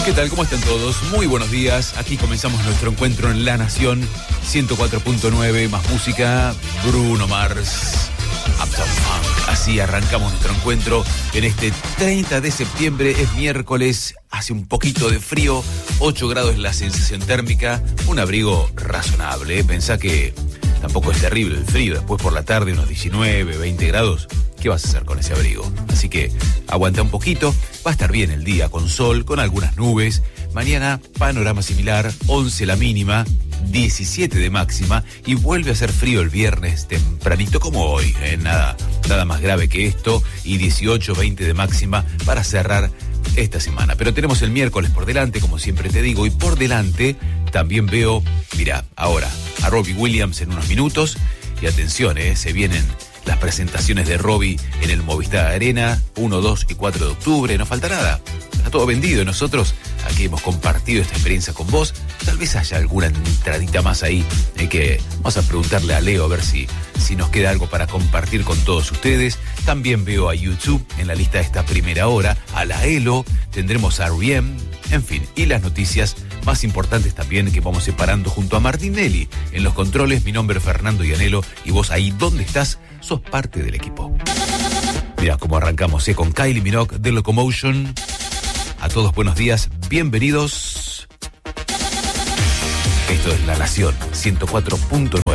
¿Qué tal? ¿Cómo están todos? Muy buenos días. Aquí comenzamos nuestro encuentro en La Nación 104.9, más música, Bruno Mars, Uptown Funk. Así arrancamos nuestro encuentro en este 30 de septiembre. Es miércoles, hace un poquito de frío, 8 grados la sensación térmica, un abrigo razonable. Pensá que tampoco es terrible el frío. Después por la tarde unos 19, 20 grados. ¿Qué vas a hacer con ese abrigo? Así que aguanta un poquito. Va a estar bien el día, con sol, con algunas nubes. Mañana, panorama similar, 11 la mínima, 17 de máxima. Y vuelve a hacer frío el viernes tempranito como hoy. Nada más grave que esto. Y 18, 20 de máxima para cerrar esta semana. Pero tenemos el miércoles por delante, como siempre te digo. Y por delante también veo, mira, ahora a Robbie Williams en unos minutos. Y atención, se vienen las presentaciones de Robbie en el Movistar Arena, 1, 2 y 4 de octubre. No falta nada, está todo vendido. Nosotros aquí hemos compartido esta experiencia con vos. Tal vez haya alguna entradita más ahí, que vamos a preguntarle a Leo a ver si nos queda algo para compartir con todos ustedes. También veo a YouTube en la lista de esta primera hora, a la ELO, tendremos a R.E.M., en fin, y las noticias más importantes también que vamos separando junto a Martinelli. En los controles, mi nombre es Fernando Ianello, y vos ahí donde estás, sos parte del equipo. Mirá cómo arrancamos, con Kylie Minogue, The Locomotion. A todos buenos días, bienvenidos. Esto es La Nación 104.9.